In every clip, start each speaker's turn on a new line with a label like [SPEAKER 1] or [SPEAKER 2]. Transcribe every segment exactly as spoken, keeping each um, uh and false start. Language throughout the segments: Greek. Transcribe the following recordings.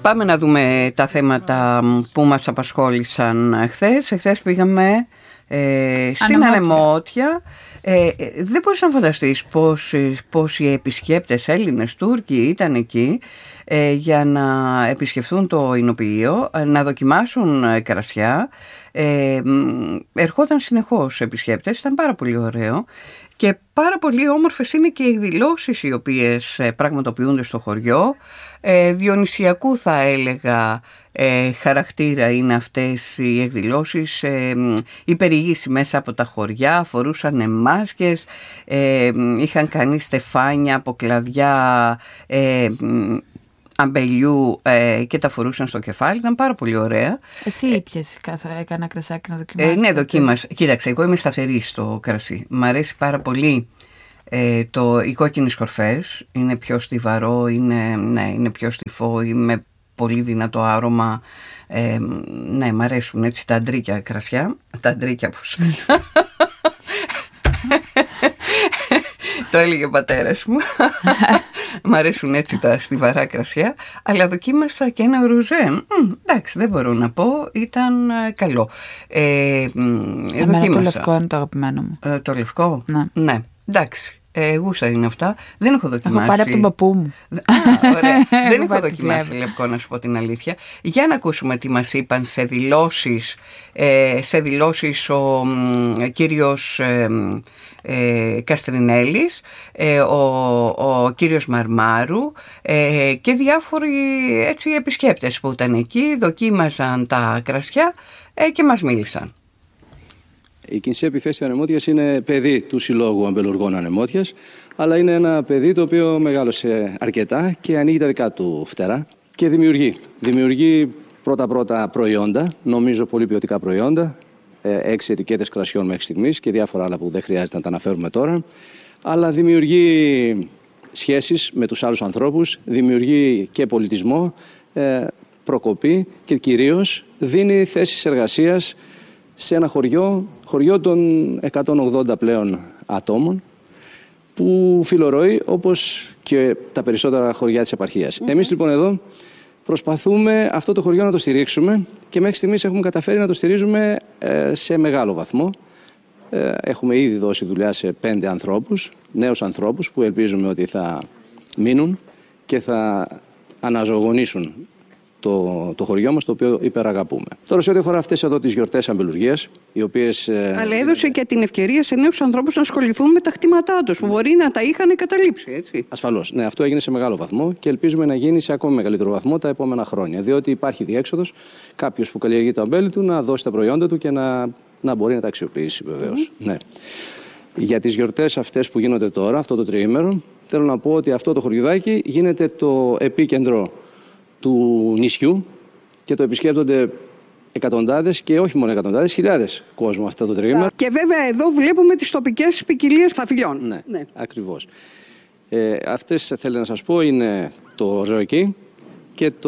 [SPEAKER 1] Πάμε να δούμε τα θέματα που μας απασχόλησαν χθες. Χθες πήγαμε ε, στην Ανεμότια. Ε, δεν μπορείς να φανταστείς πώς, πώς οι επισκέπτες Έλληνες, Τούρκοι ήταν εκεί ε, για να επισκεφθούν το εινοποιείο, να δοκιμάσουν κρασιά. Ε, ερχόταν συνεχώς επισκέπτες, ήταν πάρα πολύ ωραίο. Και πάρα πολύ όμορφες είναι και οι εκδηλώσεις οι οποίες πραγματοποιούνται στο χωριό. Ε, διονυσιακού θα έλεγα ε, χαρακτήρα είναι αυτές οι εκδηλώσεις. Ε, οι περιήγηση μέσα από τα χωριά φορούσαν μάσκες, ε, είχαν κάνει στεφάνια από κλαδιά ε, αμπελιού ε, και τα φορούσαν στο κεφάλι. Ήταν πάρα πολύ ωραία.
[SPEAKER 2] Εσύ ήπιες κάνα κρασάκι να δοκιμάσεις?
[SPEAKER 1] Ε, ναι, δοκίμασα. Κοίταξε, εγώ είμαι σταθερή στο κρασί. Μ' αρέσει πάρα πολύ ε, το, οι κόκκινες κορφές. Είναι πιο στιβαρό, είναι, ναι, είναι πιο στιφό, με πολύ δυνατό άρωμα. Ε, ναι, μ' αρέσουν έτσι τα αντρίκια κρασιά. Τα αντρίκια πώς... Το έλεγε ο πατέρας μου. Μ' αρέσουν έτσι τα στιβαρά κρασιά. Αλλά δοκίμασα και ένα ρουζέ. Μ, εντάξει, δεν μπορώ να πω. Ήταν καλό. Ε,
[SPEAKER 2] Εμένα το λευκό είναι το αγαπημένο μου.
[SPEAKER 1] Ε, το λευκό?
[SPEAKER 2] Ναι.
[SPEAKER 1] Ναι, εντάξει. Ε, γούστα είναι αυτά. Δεν έχω δοκιμάσει.
[SPEAKER 2] Έχω πάρει από τον παππού μου.
[SPEAKER 1] Α, ωραία. Δεν έχω δοκιμάσει λευκό, να σου πω την αλήθεια. Για να ακούσουμε τι μας είπαν σε δηλώσεις, ε, σε δηλώσεις ο ε, κύριος ε, ε, Καστρινέλης, ε, ο, ο κύριος Μαρμάρου ε, και διάφοροι έτσι, επισκέπτες που ήταν εκεί, δοκίμαζαν τα κρασιά ε, και μας μίλησαν.
[SPEAKER 3] Η Κινησία Επιφέστη Ανεμότιας είναι παιδί του Συλλόγου Αμπελουργών Ανεμότιας, αλλά είναι ένα παιδί το οποίο μεγάλωσε αρκετά και ανοίγει τα δικά του φτερά και δημιουργεί. Δημιουργεί πρώτα-πρώτα προϊόντα, νομίζω πολύ ποιοτικά προϊόντα, έξι ετικέτες κρασιών μέχρι στιγμής και διάφορα άλλα που δεν χρειάζεται να τα αναφέρουμε τώρα, αλλά δημιουργεί σχέσεις με τους άλλους ανθρώπους, δημιουργεί και πολιτισμό, προκοπή και κυρίως δίνει θέσεις εργασίας σε ένα χωριό, χωριό των εκατόν ογδόντα πλέον ατόμων που φιλορροεί όπως και τα περισσότερα χωριά της επαρχίας. Mm-hmm. Εμείς λοιπόν εδώ προσπαθούμε αυτό το χωριό να το στηρίξουμε και μέχρι στιγμής έχουμε καταφέρει να το στηρίζουμε ε, σε μεγάλο βαθμό. Ε, έχουμε ήδη δώσει δουλειά σε πέντε ανθρώπους, νέους ανθρώπους που ελπίζουμε ότι θα μείνουν και θα αναζωογονήσουν Το, το χωριό μας, το οποίο υπεραγαπούμε. Τώρα, σε ό,τι αφορά αυτές εδώ τις γιορτές αμπελουργίας, οι οποίες...
[SPEAKER 1] Αλλά έδωσε και την ευκαιρία σε νέους ανθρώπους να ασχοληθούν με τα χτήματά τους, που μπορεί να τα είχαν καταλήψει, έτσι.
[SPEAKER 3] Ασφαλώς. Ναι, αυτό έγινε σε μεγάλο βαθμό και ελπίζουμε να γίνει σε ακόμη μεγαλύτερο βαθμό τα επόμενα χρόνια. Διότι υπάρχει διέξοδος, κάποιος που καλλιεργεί το αμπέλι του να δώσει τα προϊόντα του και να, να μπορεί να τα αξιοποιήσει, βεβαίως. Mm. Ναι. Για τις γιορτές αυτές που γίνονται τώρα, αυτό το τριήμερο, θέλω να πω ότι αυτό το χωριουδάκι γίνεται το επίκεντρο του νησιού και το επισκέπτονται εκατοντάδες και όχι μόνο εκατοντάδες, χιλιάδες κόσμου αυτό το τριήμερο.
[SPEAKER 1] Και βέβαια εδώ βλέπουμε τις τοπικές ποικιλίες σταφυλιών.
[SPEAKER 3] Ναι, ναι. Ακριβώς. Ε, αυτές θέλω να σας πω είναι το ζωική και το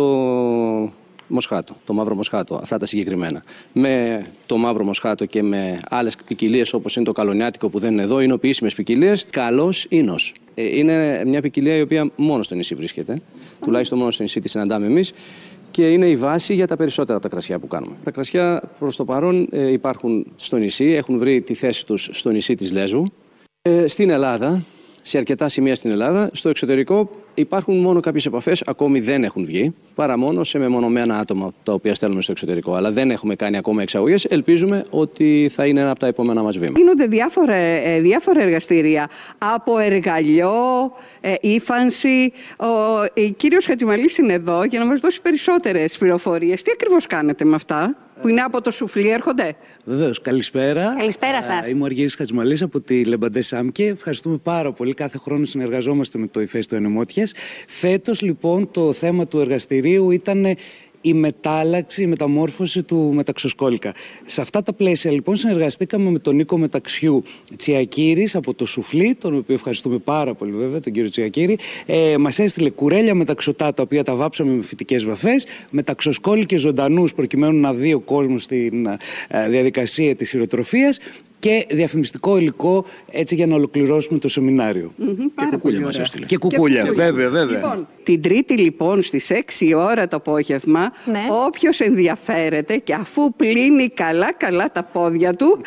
[SPEAKER 3] μοσχάτο, το μαύρο μοσχάτο, αυτά τα συγκεκριμένα. Με το μαύρο μοσχάτο και με άλλες ποικιλίες όπως είναι το καλονιάτικο που δεν είναι εδώ, είναι οποιήσιμες ποικιλίες, καλός ίνος. Ε, είναι μια ποικιλία η οποία μόνο στο νησί βρίσκεται, mm. τουλάχιστον μόνο στο νησί τη συναντάμε εμείς και είναι η βάση για τα περισσότερα από τα κρασιά που κάνουμε. Τα κρασιά προς το παρόν ε, υπάρχουν στο νησί, έχουν βρει τη θέση τους στο νησί της Λέσβου. Ε, στην Ελλάδα, σε αρκετά σημεία στην Ελλάδα, στο εξωτερικό υπάρχουν μόνο κάποιες επαφές, ακόμη δεν έχουν βγει, παρά μόνο σε μεμονωμένα άτομα τα οποία στέλνουμε στο εξωτερικό. Αλλά δεν έχουμε κάνει ακόμα εξαγωγές. Ελπίζουμε ότι θα είναι ένα από τα επόμενα μας βήματα.
[SPEAKER 1] Γίνονται διάφορα, ε, διάφορα εργαστήρια από εργαλειό, ε, ύφανση. Ο ε, κύριος Χατζημαλής είναι εδώ για να μας δώσει περισσότερες πληροφορίες. Τι ακριβώς κάνετε με αυτά που είναι από το σουφλί, έρχονται?
[SPEAKER 4] Βεβαίως. Καλησπέρα.
[SPEAKER 5] Καλησπέρα σας.
[SPEAKER 4] Είμαι ο Αργύρης Χατζημαλής από τη Λεμπαντέ Σάμκε. Ευχαριστούμε πάρα πολύ. Κάθε χρόνο συνεργαζόμαστε με το Ηφαίστειο Ανεμότιας. Φέτος, λοιπόν, το θέμα του εργαστηρίου ήταν η μετάλλαξη, η μεταμόρφωση του μεταξοσκόλικα. Σε αυτά τα πλαίσια, λοιπόν, συνεργαστήκαμε με τον Νίκο Μεταξιού Τσιακύρης από το Σουφλί, τον οποίο ευχαριστούμε πάρα πολύ, βέβαια, τον κύριο Τσιακύρη. Ε, μας έστειλε κουρέλια μεταξωτά, τα οποία τα βάψαμε με φυτικές βαφές, μεταξοσκόλικες ζωντανούς, προκειμένου να δει ο κόσμος στην ε, διαδικασία της ηροτροφίας. και διαφημιστικό υλικό, έτσι για να ολοκληρώσουμε το σεμινάριο.
[SPEAKER 3] Mm-hmm, και κουκούλια μας έστειλε.
[SPEAKER 4] Και κουκούλια, και κουκούλια. βέβαια, βέβαια.
[SPEAKER 1] Λοιπόν, την Τρίτη λοιπόν στις έξι ώρα το απόγευμα, ναι. όποιος ενδιαφέρεται και αφού πλύνει καλά καλά τα πόδια του,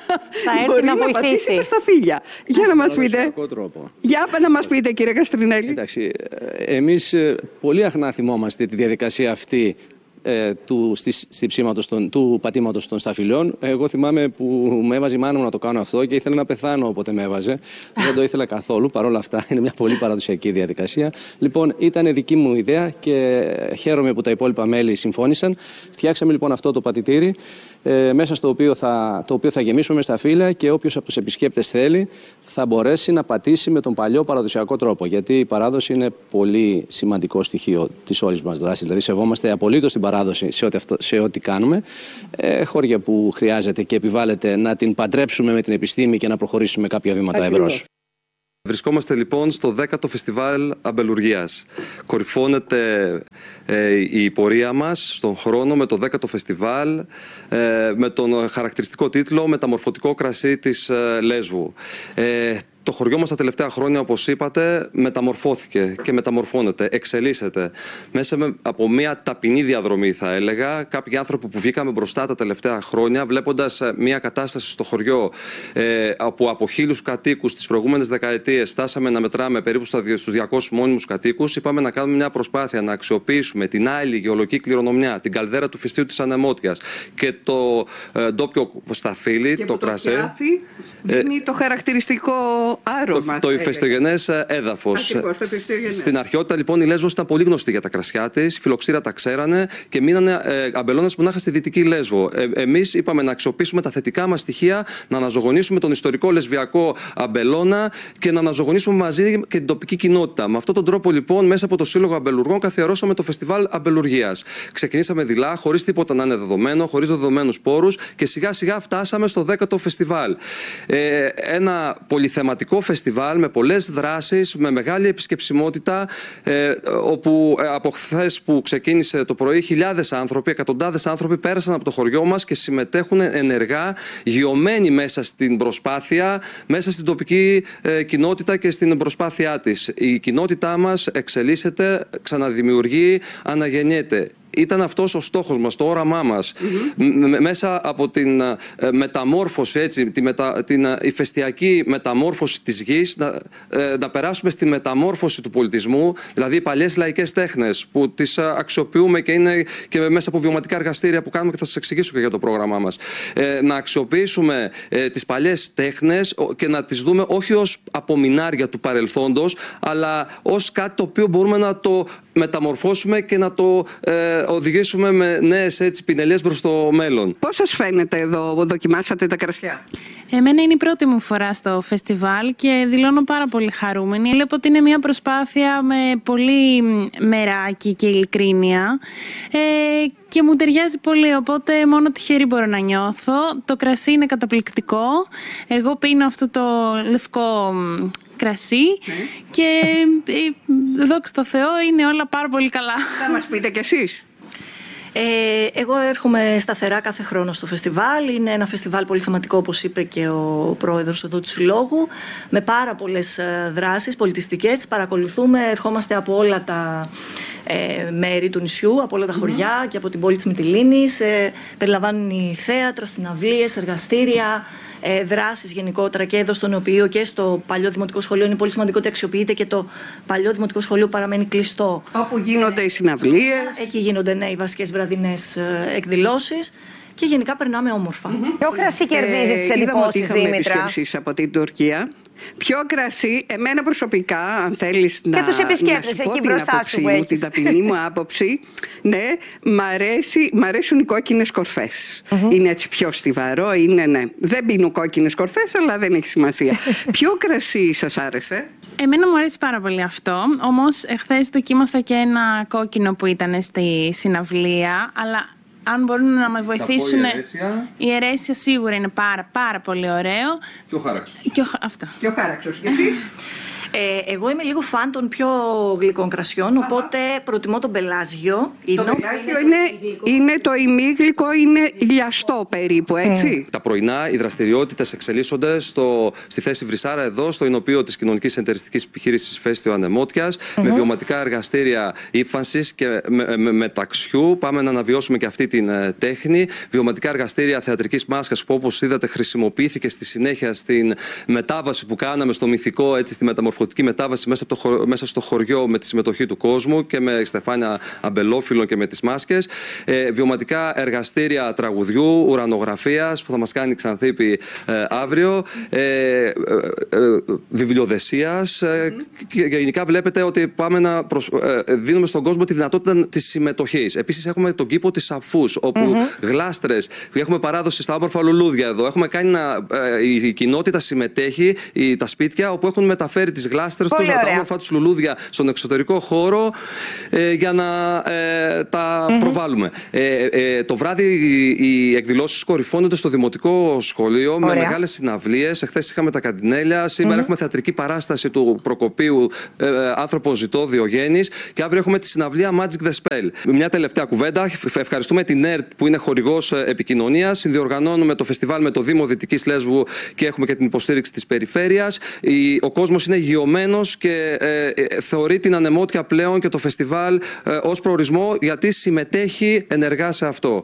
[SPEAKER 5] θα
[SPEAKER 1] μπορεί
[SPEAKER 5] να,
[SPEAKER 1] να πατήσει τα σταφύλια. Για να μας πείτε, για να μας πείτε κύριε Καστρινέλη.
[SPEAKER 3] Εντάξει, εμείς πολύ αχνά θυμόμαστε τη διαδικασία αυτή Ε, του, στη, στη ψήματος των, του πατήματος των σταφυλιών. Εγώ θυμάμαι που με έβαζε η μάνα μου να το κάνω αυτό και ήθελα να πεθάνω όποτε με έβαζε. Δεν το ήθελα καθόλου. Παρ' όλα αυτά είναι μια πολύ παραδοσιακή διαδικασία. Λοιπόν, ήταν δική μου ιδέα και χαίρομαι που τα υπόλοιπα μέλη συμφώνησαν. Φτιάξαμε λοιπόν αυτό το πατητήρι, ε, μέσα στο οποίο θα, το οποίο θα γεμίσουμε με σταφύλια και όποιος από τους επισκέπτες θέλει θα μπορέσει να πατήσει με τον παλιό παραδοσιακό τρόπο. Γιατί η παράδοση είναι πολύ σημαντικό στοιχείο της όλης μας δράσης. Δηλαδή, σεβόμαστε απολύτως την παράδοση σε ό,τι, αυτό, σε ό,τι κάνουμε. Ε, χώρια που χρειάζεται και επιβάλλεται να την παντρέψουμε με την επιστήμη και να προχωρήσουμε κάποια βήματα εμπρός.
[SPEAKER 6] Βρισκόμαστε λοιπόν στο δέκατο Φεστιβάλ Αμπελουργίας. Κορυφώνεται ε, η πορεία μας στον χρόνο με το δέκατο Φεστιβάλ ε, με τον χαρακτηριστικό τίτλο «Μεταμορφωτικό κρασί της ε, Λέσβου». Ε, Το χωριό μας τα τελευταία χρόνια, όπως είπατε, μεταμορφώθηκε και μεταμορφώνεται, εξελίσσεται. Μέσα με, από μια ταπεινή διαδρομή, θα έλεγα, κάποιοι άνθρωποι που βγήκαμε μπροστά τα τελευταία χρόνια, βλέποντας μια κατάσταση στο χωριό ε, από, από χίλιους κατοίκους τις προηγούμενες δεκαετίες, φτάσαμε να μετράμε περίπου στους διακόσιους μόνιμους κατοίκους. Είπαμε να κάνουμε μια προσπάθεια να αξιοποιήσουμε την άειλη γεωλογική κληρονομιά, την καλδέρα του Φεστίου της Ανεμότιας και το ε, ντόπιο σταφύλι,
[SPEAKER 1] και
[SPEAKER 6] το κρασί.
[SPEAKER 1] Δίνει ε, το χαρακτηριστικό άρωμα.
[SPEAKER 6] Το, το υφαιστογενές έδαφος. Στην αρχαιότητα λοιπόν η Λέσβος ήταν πολύ γνωστή για τα κρασιά της, οι φιλοξήρα τα ξέρανε και μείνανε ε, αμπελώνες μονάχα στη Δυτική Λέσβο. Ε, εμείς είπαμε να αξιοποιήσουμε τα θετικά μας στοιχεία, να αναζωογονήσουμε τον ιστορικό λεσβιακό αμπελώνα και να αναζωογονήσουμε μαζί και την τοπική κοινότητα. Με αυτόν τον τρόπο λοιπόν, μέσα από το Σύλλογο Αμπελουργών, καθιερώσαμε το Φεστιβάλ Αμπελουργίας. Ξεκινήσαμε δειλά, χωρίς τίποτα να είναι δεδομένο, χωρίς δεδομένους πόρους και σιγά σιγά φτάσαμε στο δέκατο Φεστιβάλ. Ε, ένα πολυθεματικό φεστιβάλ με πολλές δράσεις, με μεγάλη επισκεψιμότητα, ε, όπου ε, από χθες που ξεκίνησε το πρωί, χιλιάδες άνθρωποι, εκατοντάδες άνθρωποι πέρασαν από το χωριό μας και συμμετέχουν ενεργά, γιωμένοι μέσα στην προσπάθεια, μέσα στην τοπική ε, κοινότητα και στην προσπάθειά της. Η κοινότητά μας εξελίσσεται, ξαναδημιουργεί, αναγεννιέται. Ήταν αυτός ο στόχος μας, το όραμά μας. Mm-hmm. Μέσα από την ε, μεταμόρφωση, έτσι, τη μετα, την ε, ηφαιστειακή μεταμόρφωση της γης, να, ε, να περάσουμε στη μεταμόρφωση του πολιτισμού, δηλαδή οι παλιές λαϊκές τέχνες που τις ε, αξιοποιούμε και είναι και μέσα από βιωματικά εργαστήρια που κάνουμε και θα σας εξηγήσω και για το πρόγραμμά μας. Ε, να αξιοποιήσουμε ε, τις παλιές τέχνες και να τις δούμε όχι ως απομεινάρια του παρελθόντος, αλλά ως κάτι το οποίο μπορούμε να το μεταμορφώσουμε και να το ε, οδηγήσουμε με νέες έτσι πινελιές προς το μέλλον.
[SPEAKER 1] Πώς σας φαίνεται εδώ, δοκιμάσατε τα κρασιά?
[SPEAKER 5] Εμένα είναι η πρώτη μου φορά στο φεστιβάλ και δηλώνω πάρα πολύ χαρούμενη. Βλέπω ότι είναι μια προσπάθεια με πολύ μεράκι και ειλικρίνεια ε, και μου ταιριάζει πολύ, οπότε μόνο τυχερή μπορώ να νιώθω. Το κρασί είναι καταπληκτικό. Εγώ πίνω αυτό το λευκό κρασί mm. και δόξα τω Θεώ είναι όλα πάρα πολύ καλά.
[SPEAKER 1] Θα μας πείτε κι εσείς.
[SPEAKER 7] Ε, εγώ έρχομαι σταθερά κάθε χρόνο στο φεστιβάλ. Είναι ένα φεστιβάλ πολύ θεματικό, όπως είπε και ο πρόεδρος εδώ του Συλλόγου, με πάρα πολλές δράσεις πολιτιστικές. Τις παρακολουθούμε, ερχόμαστε από όλα τα ε, μέρη του νησιού, από όλα τα χωριά mm-hmm. και από την πόλη της Μυτιλήνης. Ε, περιλαμβάνουν οι θέατρα, συναυλίες, εργαστήρια, ε, δράσεις γενικότερα και εδώ στο Νεοποιείο και στο παλιό δημοτικό σχολείο. Είναι πολύ σημαντικό ότι αξιοποιείται και το παλιό δημοτικό σχολείο παραμένει κλειστό.
[SPEAKER 1] Όπου γίνονται οι συναυλίες.
[SPEAKER 7] Εκεί γίνονται ναι, οι βασικές βραδινές εκδηλώσεις. Και γενικά περνάμε όμορφα.
[SPEAKER 8] Mm-hmm. Ποιο κρασί κερδίζει ε, τις εντυπώσεις, Δήμητρα?
[SPEAKER 1] Είχαμε επισκέψεις από την Τουρκία. Ποιο κρασί, εμένα προσωπικά, αν θέλεις να,
[SPEAKER 8] και τους επισκέπτες
[SPEAKER 1] να σου
[SPEAKER 8] εκεί
[SPEAKER 1] πω την άποψή μου, την ταπεινή μου άποψη, ναι, μ' αρέσει, μ' αρέσουν οι κόκκινες κορφές. Mm-hmm. Είναι έτσι πιο στιβαρό, είναι ναι. Δεν πίνω κόκκινες κορφές, αλλά δεν έχει σημασία. Ποιο κρασί σας άρεσε?
[SPEAKER 5] Εμένα μου αρέσει πάρα πολύ αυτό, όμως εχθές δοκίμασα και ένα κόκκινο που ήταν στη συναυλία, αλλά αν μπορούν να με βοηθήσουν. Η αιρέσια σίγουρα είναι πάρα, πάρα πολύ ωραίο.
[SPEAKER 6] Και ο χάραξος.
[SPEAKER 5] Και ο, αυτό.
[SPEAKER 1] Και ο χάραξος. Και εσύ?
[SPEAKER 7] Ε, εγώ είμαι λίγο φαν των πιο γλυκών κρασιών, οπότε προτιμώ τον πελάζιο.
[SPEAKER 1] Το πελάζιο είναι, είναι το ημίγλυκο, είναι λιαστό περίπου, έτσι.
[SPEAKER 6] Mm. Τα πρωινά οι δραστηριότητες εξελίσσονται στο, στη θέση Βρυσάρα, εδώ, στο εινοποιείο της κοινωνικής εντεριστικής επιχείρησης Ηφαίστειο Ανεμότιας, mm-hmm. με βιωματικά εργαστήρια ύφανσης και με, με, μεταξιού. Πάμε να αναβιώσουμε και αυτή την ε, τέχνη. Βιωματικά εργαστήρια θεατρικής μάσκας που, όπως είδατε, χρησιμοποιήθηκε στη συνέχεια στην μετάβαση που κάναμε στο μυθικό, έτσι, στη μεταμορφωτική μετάβαση μέσα, από το χωριό, μέσα στο χωριό με τη συμμετοχή του κόσμου και με στεφάνια αμπελόφυλλων και με τις μάσκες. Ε, βιωματικά εργαστήρια τραγουδιού, ουρανογραφίας που θα μας κάνει Ξανθήπη ε, αύριο. Ε, ε, ε, βιβλιοδεσίας. Ε, και γενικά βλέπετε ότι πάμε να προσ... ε, δίνουμε στον κόσμο τη δυνατότητα της συμμετοχής. Επίσης έχουμε τον κήπο της Αφούς, όπου mm-hmm. γλάστρες, έχουμε παράδοση στα όμορφα λουλούδια εδώ. Έχουμε κάνει να, ε, η, η κοινότητα συμμετέχει, η, τα σπίτια όπου έχουν μεταφέρει τις γλάστρες τους, τα όμορφα τους λουλούδια στον εξωτερικό χώρο ε, για να ε, τα mm-hmm. προβάλλουμε. Ε, ε, το βράδυ οι, οι εκδηλώσεις κορυφώνονται στο Δημοτικό Σχολείο. Ωραία. Με μεγάλες συναυλίες. Εχθές είχαμε τα Καντινέλια. Σήμερα mm-hmm. έχουμε θεατρική παράσταση του Προκοπίου ε, ε, Άνθρωπο Ζητώ Διογέννης. Και αύριο έχουμε τη συναυλία Magic the Spell. Μια τελευταία κουβέντα. Ευχαριστούμε την ΕΡΤ που είναι χορηγός επικοινωνίας. Συνδιοργανώνουμε το φεστιβάλ με το Δήμο Δυτικής Λέσβου και έχουμε και την υποστήριξη της περιφέρειας. Ο κόσμος είναι γειωμένος και ε, ε, θεωρεί την Ανεμότια πλέον και το φεστιβάλ ε, ως προορισμό, γιατί συμμετέχει ενεργά σε αυτό.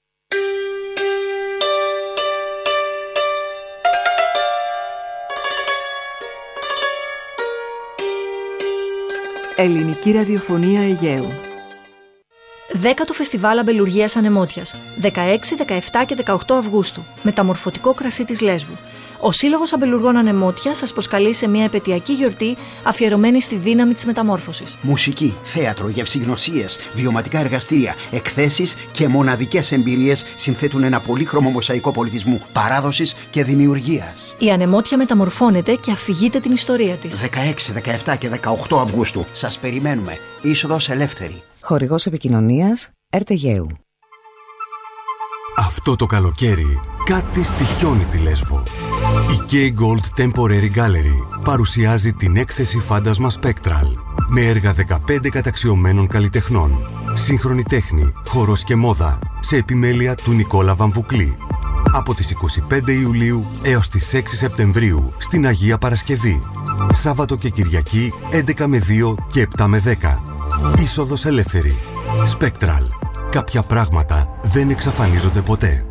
[SPEAKER 9] Ελληνική ραδιοφωνία Αιγαίου.
[SPEAKER 10] Δέκατο Φεστιβάλ Αμπελουργίας Ανεμότιας, δεκαέξι, δεκαεπτά και δεκαοκτώ Αυγούστου, μεταμορφωτικό κρασί της Λέσβου. Ο Σύλλογος Αμπελουργών Ανεμότιας σας προσκαλεί σε μια επαιτειακή γιορτή αφιερωμένη στη δύναμη της μεταμόρφωσης.
[SPEAKER 11] Μουσική, θέατρο, γευσηγνωσίες, βιωματικά εργαστήρια, εκθέσεις και μοναδικές εμπειρίες συνθέτουν ένα πολύχρωμο μοσαϊκό πολιτισμού, παράδοσης και δημιουργίας.
[SPEAKER 10] Η Ανεμότια μεταμορφώνεται και αφηγείται την ιστορία της.
[SPEAKER 11] δεκαέξι, δεκαεπτά και δεκαοκτώ Αυγούστου. Σας περιμένουμε. Είσοδος ελεύθερη.
[SPEAKER 12] Χορηγός επικοινωνίας ΕΡΤ Αιγαίου.
[SPEAKER 13] Αυτό το καλοκαίρι κάτι στοιχιώνει τη Λέσβο. Η K Gold Temporary Gallery παρουσιάζει την έκθεση Φάντασμα Spectral με έργα δεκαπέντε καταξιωμένων καλλιτεχνών, σύγχρονη τέχνη, χορός και μόδα σε επιμέλεια του Νικόλα Βαμβουκλή. Από τις είκοσι πέντε Ιουλίου έως τις έξι Σεπτεμβρίου στην Αγία Παρασκευή. Σάββατο και Κυριακή έντεκα με δύο και επτά με δέκα. Είσοδος ελεύθερη. Spectral. Κάποια πράγματα δεν εξαφανίζονται ποτέ.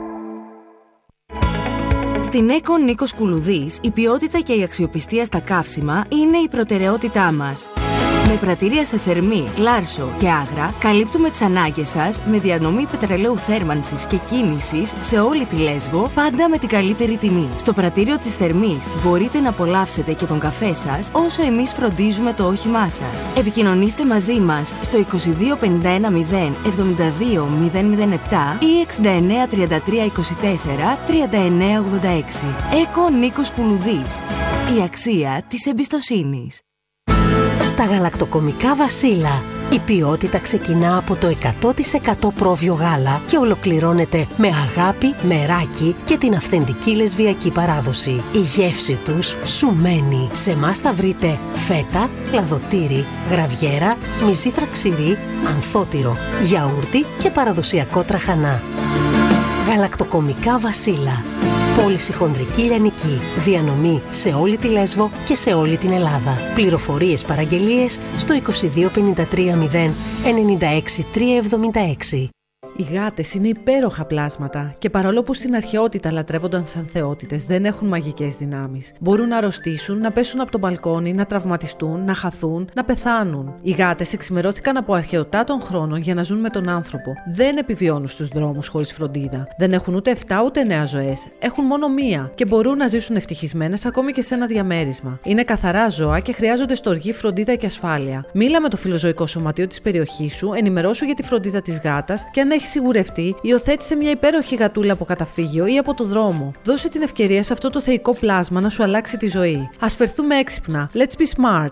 [SPEAKER 14] Στην ΕΚΟ Νίκος Κουλουδής, η ποιότητα και η αξιοπιστία στα καύσιμα είναι η προτεραιότητά μας. Με πρατήρια σε Θερμή, Λάρσο και Άγρα, καλύπτουμε τις ανάγκες σας με διανομή πετρελαίου θέρμανσης και κίνησης σε όλη τη Λέσβο, πάντα με την καλύτερη τιμή. Στο πρατήριο της Θερμής μπορείτε να απολαύσετε και τον καφέ σας, όσο εμείς φροντίζουμε το όχημά σας. Επικοινωνήστε μαζί μας στο είκοσι δύο πενήντα ένα μηδέν εβδομήντα δύο μηδέν μηδέν επτά ή εξήντα εννέα τριάντα τρία είκοσι τέσσερα τριάντα εννέα ογδόντα έξι. ΕΚΟ Νίκος Κουλουδής. Η αξία της εμπιστοσύνης.
[SPEAKER 15] Στα γαλακτοκομικά Βασίλα, η ποιότητα ξεκινά από το εκατό τοις εκατό πρόβιο γάλα και ολοκληρώνεται με αγάπη, μεράκι και την αυθεντική λεσβιακή παράδοση. Η γεύση τους σου μένει. Σε εμάς θα βρείτε φέτα, κλαδοτήρι, γραβιέρα, μυζήθρα ξηρή, ανθότυρο, γιαούρτι και παραδοσιακό τραχανά. Γαλακτοκομικά Βασίλα. Πώληση χονδρική λιανική. Διανομή σε όλη τη Λέσβο και σε όλη την Ελλάδα. Πληροφορίες παραγγελίες στο είκοσι δύο πενήντα τρία μηδέν ενενήντα έξι τριακόσια εβδομήντα έξι.
[SPEAKER 16] Οι γάτες είναι υπέροχα πλάσματα και παρόλο που στην αρχαιότητα λατρεύονταν σαν θεότητες, δεν έχουν μαγικές δυνάμεις. Μπορούν να αρρωστήσουν, να πέσουν από το μπαλκόνι, να τραυματιστούν, να χαθούν, να πεθάνουν. Οι γάτες εξημερώθηκαν από αρχαιοτά των χρόνων για να ζουν με τον άνθρωπο. Δεν επιβιώνουν στους δρόμους χωρίς φροντίδα. Δεν έχουν ούτε εφτά ούτε εννέα ζωές. Έχουν μόνο μία και μπορούν να ζήσουν ευτυχισμένες ακόμη και σε ένα διαμέρισμα. Είναι καθαρά ζώα και χρειάζονται στοργή, φροντίδα και ασφάλεια. Μίλα με το φιλοζωικό σωματείο της περιοχής σου, ενημερώσου για τη φροντίδα της γάτας και αν έχει σιγουρευτεί, υιοθέτησε μια υπέροχη γατούλα από καταφύγιο ή από το δρόμο. Δώσε την ευκαιρία σε αυτό το θεϊκό πλάσμα να σου αλλάξει τη ζωή. Ας φερθούμε έξυπνα. Let's be smart.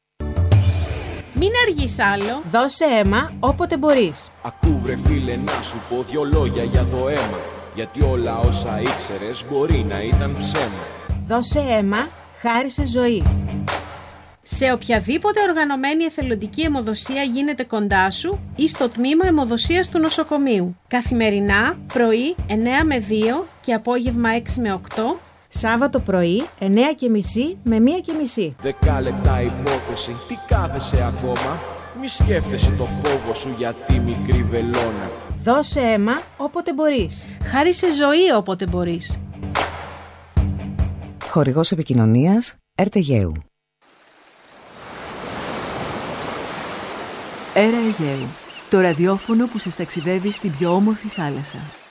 [SPEAKER 17] Μην αργείς άλλο. Δώσε αίμα όποτε μπορείς.
[SPEAKER 18] Ακού βρε φίλε να σου πω δυο λόγια για το αίμα. Γιατί όλα όσα ήξερες μπορεί να ήταν ψέμα.
[SPEAKER 17] Δώσε αίμα, χάρισε ζωή. Σε οποιαδήποτε οργανωμένη εθελοντική αιμοδοσία γίνεται κοντά σου ή στο τμήμα αιμοδοσίας του νοσοκομείου. Καθημερινά, πρωί εννέα με δύο και απόγευμα έξι με οκτώ.
[SPEAKER 19] Σάββατο πρωί εννέα και μισή με μία και μισή.
[SPEAKER 18] Δέκα λεπτά υπόθεση, τι κάθεσαι ακόμα? Μη σκέφτεσαι το φόβο σου για τη μικρή βελόνα.
[SPEAKER 19] Δώσε αίμα όποτε μπορείς.
[SPEAKER 17] Χάρισε ζωή όποτε μπορείς.
[SPEAKER 12] Χορηγός επικοινωνίας Έρτε Αιγαίου.
[SPEAKER 9] Έρα Αιγαίου. Το ραδιόφωνο που σας ταξιδεύει στην πιο όμορφη θάλασσα.